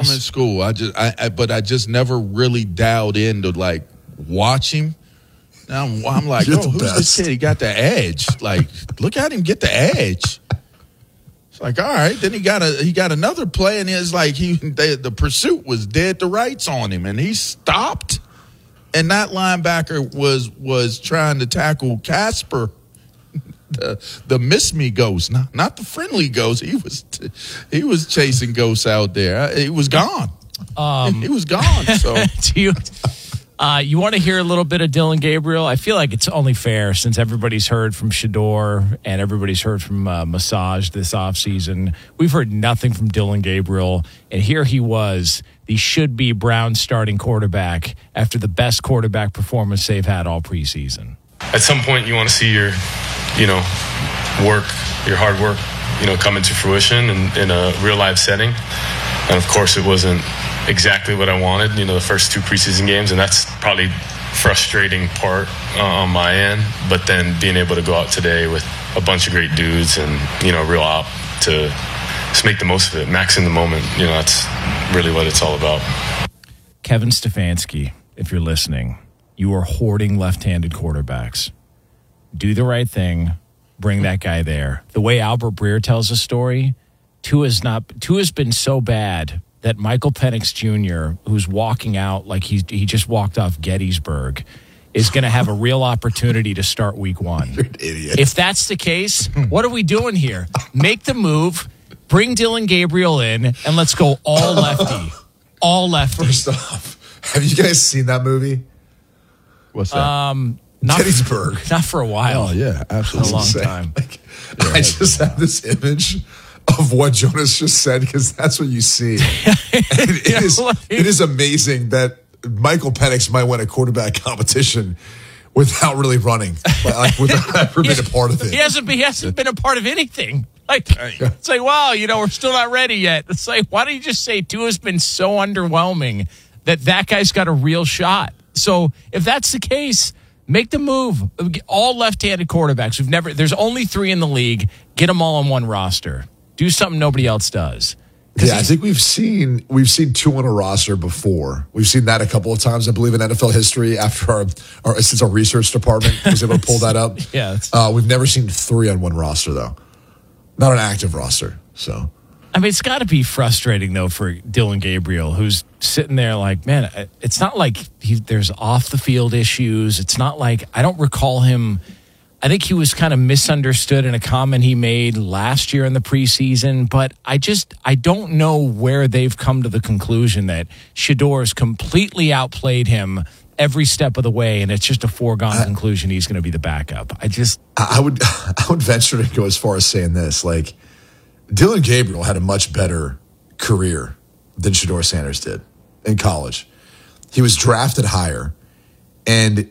him in school. But I just never really dialed in to like watch him. Now I'm like, You're oh, who's this kid? He got the edge. Like, look at him get the edge. It's like, all right. Then he got another play, and it's like the pursuit was dead to rights on him, and he stopped. And that linebacker was trying to tackle Casper, the miss me ghost, not the friendly ghost. He was chasing ghosts out there. He was gone. He was gone. So you want to hear a little bit of Dillon Gabriel? I feel like it's only fair since everybody's heard from Shedeur and everybody's heard from Massage this offseason. We've heard nothing from Dillon Gabriel, and here he was, the should-be Browns starting quarterback after the best quarterback performance they've had all preseason. At some point, you want to see your hard work, come into fruition in a real-life setting. And, of course, it wasn't exactly what I wanted, the first 2 preseason games, and that's probably frustrating part on my end. But then being able to go out today with a bunch of great dudes and, real op to just make the most of it, max in the moment, that's really what it's all about. Kevin Stefanski, if you're listening, you are hoarding left-handed quarterbacks. Do the right thing. Bring that guy there. The way Albert Breer tells the story, Tua's been so bad that Michael Penix Jr., who's walking out like he just walked off Gettysburg, is going to have a real opportunity to start week 1. You're an idiot. If that's the case, what are we doing here? Make the move, bring Dillon Gabriel in, and let's go all lefty. All lefty. First off, have you guys seen that movie? What's that? Gettysburg. Not for a while. Oh, yeah, absolutely. A long time. I just have this image of what Jonas just said because that's what you see. It is amazing that Michael Penix might win a quarterback competition without really running, without ever being a part of it. He hasn't been a part of anything. It's like, wow, we're still not ready yet. It's like, why don't you just say Tua's been so underwhelming that guy's got a real shot? So if that's the case, make the move. All left-handed quarterbacks. There's only 3 in the league. Get them all on one roster. Do something nobody else does. Yeah, I think we've seen 2 on a roster before. We've seen that a couple of times, I believe, in NFL history after since our research department was able to pull that up. Yeah. We've never seen 3 on one roster, though. Not an active roster, so. I mean, it's got to be frustrating, though, for Dillon Gabriel, who's sitting there like, man, it's not like there's off-the-field issues. It's not like I don't recall him. I think he was kind of misunderstood in a comment he made last year in the preseason, but I don't know where they've come to the conclusion that Shedeur's completely outplayed him every step of the way, and it's just a foregone conclusion he's going to be the backup. I would venture to go as far as saying this, like, Dillon Gabriel had a much better career than Shedeur Sanders did in college. He was drafted higher, and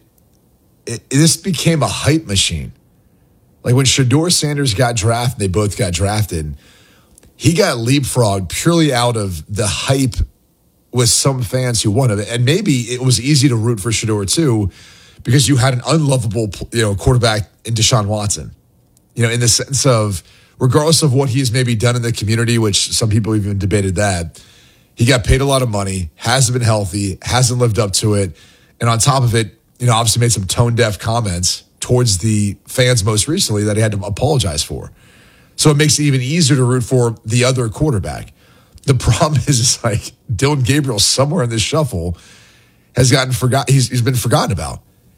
this became a hype machine. Like when Shedeur Sanders got drafted, they both got drafted, he got leapfrogged purely out of the hype with some fans who wanted it. And maybe it was easy to root for Shedeur too, because you had an unlovable quarterback in Deshaun Watson. In the sense of, regardless of what he's maybe done in the community, which some people even debated that, he got paid a lot of money, hasn't been healthy, hasn't lived up to it. And on top of it, obviously made some tone-deaf comments towards the fans most recently that he had to apologize for. So it makes it even easier to root for the other quarterback. The problem is like Dillon Gabriel somewhere in this shuffle has gotten he's been forgotten about.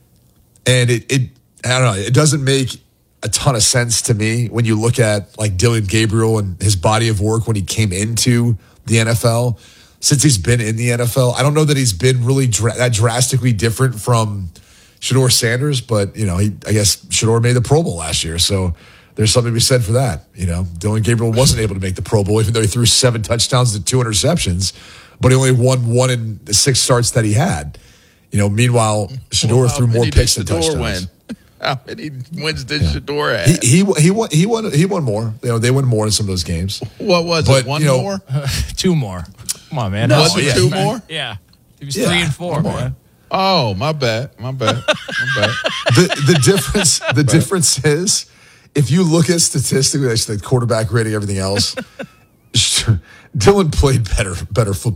And I don't know, it doesn't make a ton of sense to me when you look at like Dillon Gabriel and his body of work when he came into the NFL. Since he's been in the NFL, I don't know that he's been really that drastically different from Shedeur Sanders, but I guess Shedeur made the Pro Bowl last year, so there's something to be said for that. Dillon Gabriel wasn't able to make the Pro Bowl, even though he threw 7 touchdowns and 2 interceptions, but he only won 1 in the 6 starts that he had. Meanwhile, Shedeur threw more picks than touchdowns. How many wins did Shedeur have? He won more. They won more in some of those games. What was it? One more? 2 more. Come on, man. No, was it 2 more? Yeah. It was 3 and 4, man. Oh, my bad. The difference is, if you look at statistically, the quarterback rating, everything else, Dillon played better football